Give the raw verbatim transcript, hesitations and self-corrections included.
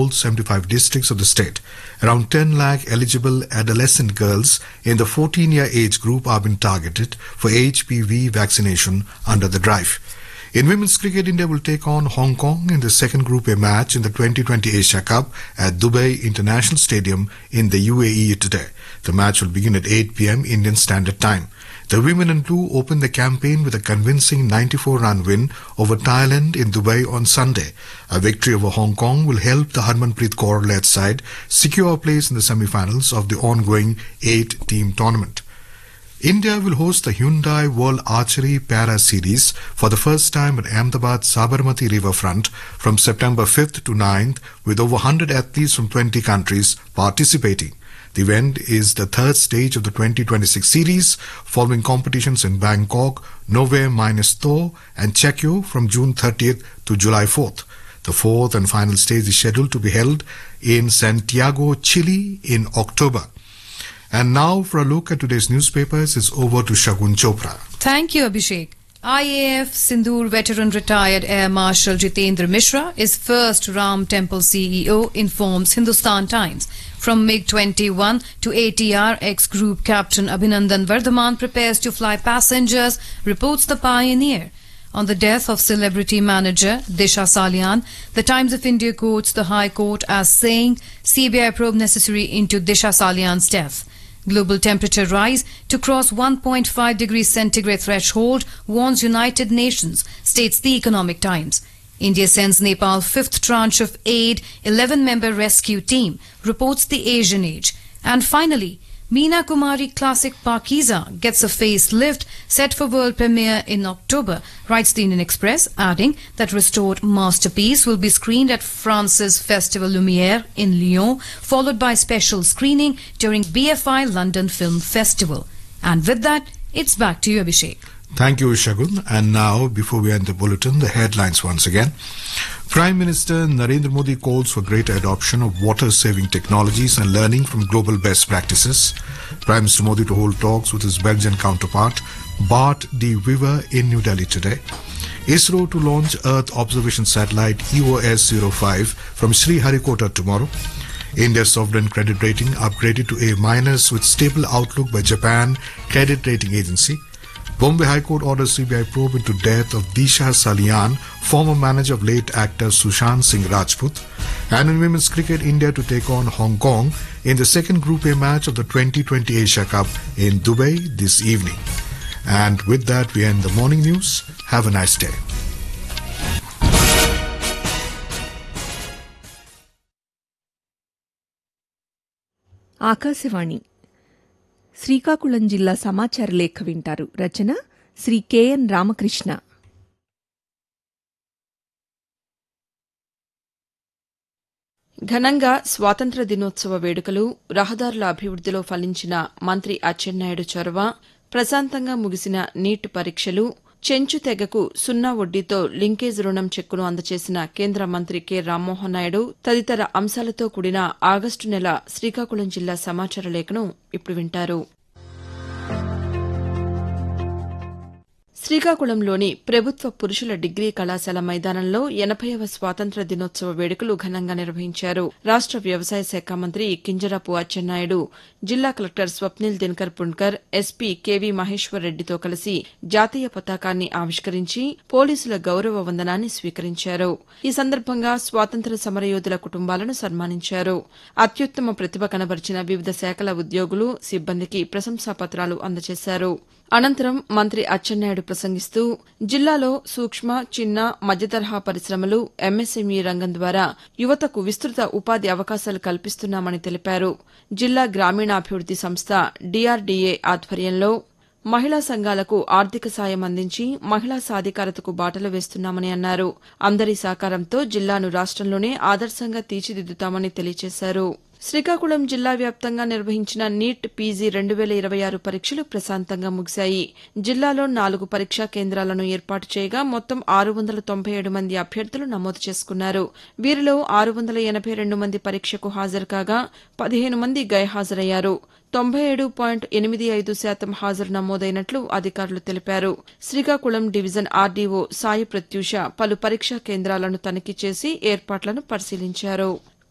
all seventy-five districts of the state. Around ten lakh eligible adolescent girls in the fourteen-year age group are being targeted for H P V vaccination under the drive. In women's cricket, India will take on Hong Kong in the second Group A match in the twenty twenty Asia Cup at Dubai International Stadium in the U A E today. The match will begin at eight p m Indian Standard Time. The women in blue opened the campaign with a convincing ninety-four run win over Thailand in Dubai on Sunday. A victory over Hong Kong will help the Harmanpreet Kaur-led side secure a place in the semi-finals of the ongoing eight-team tournament. India will host the Hyundai World Archery Para Series for the first time at Ahmedabad Sabarmati Riverfront from September fifth to ninth, with over one hundred athletes from twenty countries participating. The event is the third stage of the twenty twenty-six series, following competitions in Bangkok, Nove Mesto and Chekyo from June thirtieth to July fourth. The fourth and final stage is scheduled to be held in Santiago, Chile in October. And now for a look at today's newspapers, it's over to Shagun Chopra. Thank you, Abhishek. I A F Sindoor veteran retired Air Marshal Jitendra Mishra is first Ram Temple C E O, informs Hindustan Times. From MiG twenty-one to A T R, ex-group captain Abhinandan Vardhaman prepares to fly passengers, reports the Pioneer. On the death of celebrity manager Disha Salian, the Times of India quotes the High Court as saying C B I probe necessary into Disha Salian's death. Global temperature rise to cross one point five degrees centigrade threshold, warns United Nations, states the Economic Times. India sends Nepal fifth tranche of aid, eleven-member rescue team, reports the Asian Age. And finally, Meena Kumari classic Pakiza gets a facelift, set for world premiere in October, writes the Indian Express, adding that restored masterpiece will be screened at France's Festival Lumiere in Lyon, followed by special screening during B F I London Film Festival. And with that, it's back to you, Abhishek. Thank you, Shagun. And now, before we end the bulletin, the headlines once again. Prime Minister Narendra Modi calls for greater adoption of water-saving technologies and learning from global best practices. Prime Minister Modi to hold talks with his Belgian counterpart, Bart de Wever, in New Delhi today. ISRO to launch Earth Observation Satellite E O S zero five from Sriharikota tomorrow. India's sovereign credit rating upgraded to A minus with stable outlook by Japan Credit Rating Agency. Bombay High Court orders C B I probe into death of Disha Salian, former manager of late actor Sushant Singh Rajput. And in women's cricket, India to take on Hong Kong in the second Group A match of the twenty twenty Asia Cup in Dubai this evening. And with that, we end the morning news. Have a nice day. Akashvani Srikakulam జిల్లా సమాచార లేఖ వింటారు. రచన Shri KN Ramakrishna. ఘనంగా స్వాతంత్ర దినోత్సవ వేడుకలు, రహదారుల అభివృద్దిలో ఫలించిన మంత్రి అచ్చెన్నాయుడు చొరవ, ప్రశాంతంగా ముగిసిన నీట్ పరీక్షలు, చెంచు తెగకు సున్నా వడ్డీతో లింకేజ్ రుణం చెక్కును అందజేసిన కేంద్ర మంత్రి కె రామ్మోహన్ నాయుడు తదితర అంశాలతో కూడిన ఆగస్టు నెల శ్రీకాకుళం జిల్లా సమాచార లేఖను ఇప్పుడు వింటారు. శ్రీకాకుళంలోని ప్రభుత్వ పురుషుల డిగ్రీ కళాశాల మైదానంలో ఎనభైవ స్వాతంత్ర దినోత్సవ వేడుకలు ఘనంగా నిర్వహించారు. రాష్ట వ్యవసాయ శాఖ మంత్రి కింజరాపు అచ్చెన్నాయుడు, జిల్లా collector Swapnil Dinakar Punkar, SP KV Maheshwar రెడ్డితో కలిసి జాతీయ పతాకాన్ని ఆవిష్కరించి పోలీసుల గౌరవ వందనాన్ని స్వీకరించారు. ఈ సందర్భంగా స్వాతంత్ర సమరయోధుల కుటుంబాలను సన్మానించారు. అత్యుత్తమ ప్రతిభ కనబరిచిన వివిధ శాఖల ఉద్యోగులు, సిబ్బందికి ప్రశంసా పత్రాలు అందజేశారు. అనంతరం మంత్రి అచ్చెన్నాయుడు ప్రసంగిస్తూ జిల్లాలో సూక్ష్మ, చిన్న, మధ్యతరహా పరిశ్రమలు, ఎంఎస్ఎంఈ రంగం ద్వారా యువతకు విస్తృత ఉపాధి అవకాశాలు కల్పిస్తున్నామని తెలిపారు. జిల్లా గ్రామీణాభివృద్ది సంస్థ డీఆర్డీఏ ఆధ్వర్యంలో మహిళా సంఘాలకు ఆర్థిక సాయం అందించి మహిళా సాధికారతకు బాటలు వేస్తున్నామని అన్నారు. అందరి సహకారంతో జిల్లాను రాష్టంలోనే ఆదర్శంగా తీర్చిదిద్దుతామని తెలియజేశారు. శ్రీకాకుళం జిల్లా వ్యాప్తంగా నిర్వహించిన నీట్ పీజీ రెండు వేల ఇరవై ఆరు పరీక్షలు ప్రశాంతంగా ముగిశాయి. జిల్లాలో నాలుగు పరీక్షా కేంద్రాలను ఏర్పాటు చేయగా మొత్తం ఆరు వందల తొంభై ఏడు మంది అభ్యర్థులు నమోదు చేసుకున్నారు. వీరిలో ఆరు వందల ఎనభై రెండు మంది పరీక్షకు హాజరు కాగా పదిహేను మంది గైహాజరయ్యారు. తొంభై ఏడు పాయింట్ ఎనిమిది ఐదు శాతం హాజరు నమోదైనట్లు అధికారులు తెలిపారు. శ్రీకాకుళం డివిజన్ ఆర్డీఓ సాయి ప్రత్యూష పలు పరీక్షా కేంద్రాలను తనిఖీ చేసి ఏర్పాట్లను పరిశీలించారు.